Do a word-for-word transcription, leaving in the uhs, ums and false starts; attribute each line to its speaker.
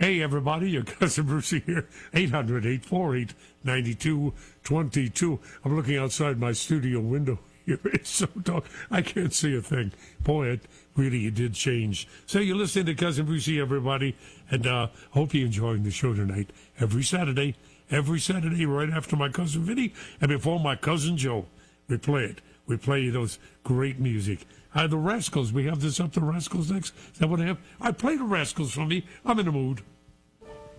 Speaker 1: Hey, everybody, your cousin Brucey here, eight hundred, eight four eight, nine two two two. I'm looking outside my studio window here. It's so dark, I can't see a thing. Boy, it really it did change. So you're listening to Cousin Brucey, everybody, and uh, hope you're enjoying the show tonight. Every Saturday, every Saturday, right after my cousin Vinny and before my cousin Joe. We play it. We play those great music. Uh, the Rascals, we have this up, the Rascals next. Is that what I have? I play the Rascals for me. I'm in the mood.